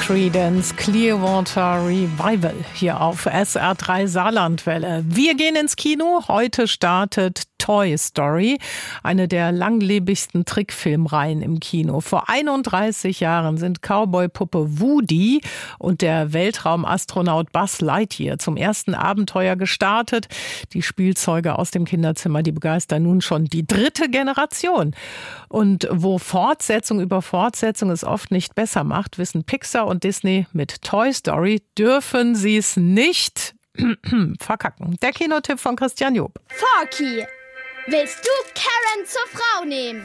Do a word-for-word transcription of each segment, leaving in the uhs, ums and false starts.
Creedence Clearwater Revival hier auf S R drei Saarlandwelle. Wir gehen ins Kino. Heute startet Toy Story, eine der langlebigsten Trickfilmreihen im Kino. Vor einunddreißig Jahren sind Cowboy-Puppe Woody und der Weltraumastronaut Buzz Lightyear zum ersten Abenteuer gestartet. Die Spielzeuge aus dem Kinderzimmer, die begeistern nun schon die dritte Generation. Und wo Fortsetzung über Fortsetzung es oft nicht besser macht, wissen Pixar und Disney mit Toy Story, dürfen sie es nicht verkacken. Der Kinotipp von Christian Job. Forky, willst du Karen zur Frau nehmen?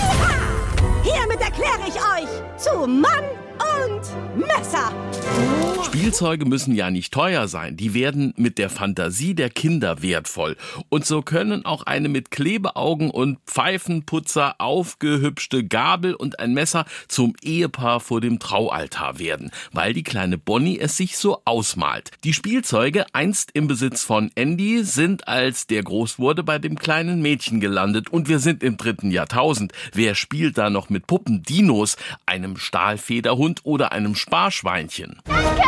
Yeah! Hiermit erkläre ich euch zu Mann und Messer. Spielzeuge müssen ja nicht teuer sein. Die werden mit der Fantasie der Kinder wertvoll. Und so können auch eine mit Klebeaugen und Pfeifenputzer aufgehübschte Gabel und ein Messer zum Ehepaar vor dem Traualtar werden, weil die kleine Bonnie es sich so ausmalt. Die Spielzeuge, einst im Besitz von Andy, sind, als der groß wurde, bei dem kleinen Mädchen gelandet. Und wir sind im dritten Jahrtausend. Wer spielt da noch mit Puppen, Dinos, einem Stahlfederhund oder einem Sparschweinchen? Danke!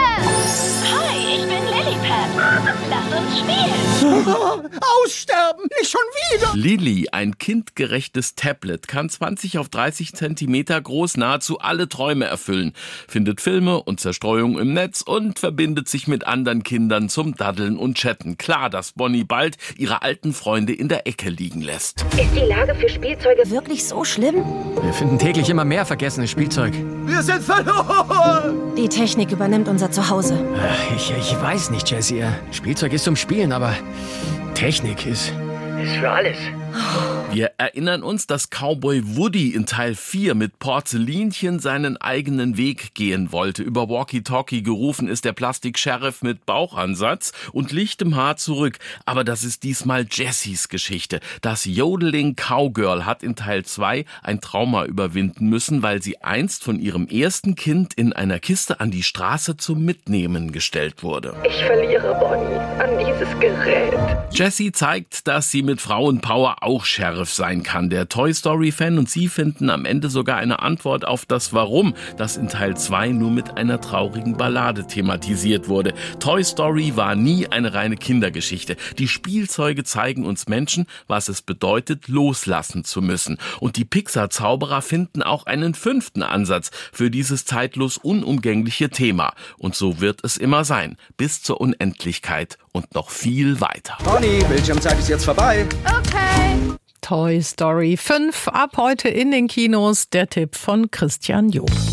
Hi, ich bin Lilliput. Lass uns spielen. Aussterben, nicht schon wieder. Lilly, ein kindgerechtes Tablet, kann zwanzig auf dreißig Zentimeter groß nahezu alle Träume erfüllen, findet Filme und Zerstreuung im Netz und verbindet sich mit anderen Kindern zum Daddeln und Chatten. Klar, dass Bonnie bald ihre alten Freunde in der Ecke liegen lässt. Ist die Lage für Spielzeuge Wirklich so schlimm? Wir finden täglich immer mehr vergessenes Spielzeug. Wir sind verloren. Die Technik übernimmt unser Zuhause. Ich, ich weiß nicht, Jessie. Spielzeug ist zum Spielen, aber Technik ist... ist für alles. Wir erinnern uns, dass Cowboy Woody in Teil vier mit Porzellinchen seinen eigenen Weg gehen wollte. Über Walkie-Talkie gerufen ist der Plastik-Sheriff mit Bauchansatz und lichtem Haar zurück. Aber das ist diesmal Jessies Geschichte. Das Yodeling Cowgirl hat in Teil zwei ein Trauma überwinden müssen, weil sie einst von ihrem ersten Kind in einer Kiste an die Straße zum Mitnehmen gestellt wurde. Ich verliere Bonnie an dieses Gerät. Jessie zeigt, dass sie mit Frauenpower auch Sheriff sein kann. Der Toy Story-Fan und sie finden am Ende sogar eine Antwort auf das Warum, das in Teil zwei nur mit einer traurigen Ballade thematisiert wurde. Toy Story war nie eine reine Kindergeschichte. Die Spielzeuge zeigen uns Menschen, was es bedeutet, loslassen zu müssen. Und die Pixar-Zauberer finden auch einen fünften Ansatz für dieses zeitlos unumgängliche Thema. Und so wird es immer sein, bis zur Unendlichkeit und noch viel weiter. Bonnie, Bildschirmzeit ist jetzt vorbei. Okay. Toy Story fünf ab heute in den Kinos. Der Tipp von Christian Job.